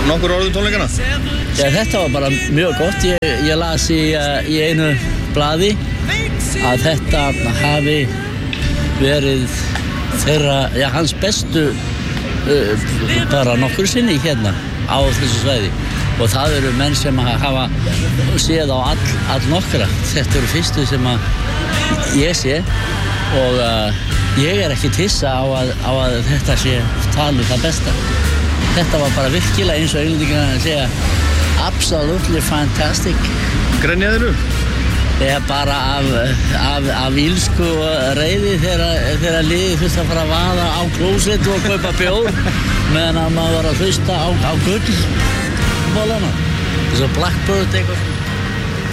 nokkur orðum tónleikana? Já, þetta var bara mjög gott. Ég las í einu blaði að þetta hafi verið hans bestu bara nokkur sinni hérna á þessu svæði. Og það eru menn sem hafa séð á all nokkra. Þetta eru fyrstu sem ég sé og ég ekki hissa á að þetta sé talið það besta. Þetta var bara virkilega eins og Englendingarnir segja absolutely fantastic. Grenjaðirðu? Ég bara af ílsku og reiði þegar liðið þurfti að fara að vaða á klósett og kaupa bjór meðan að maður var að hlusta á gullmólana. Þessu Blackbird eitthvað.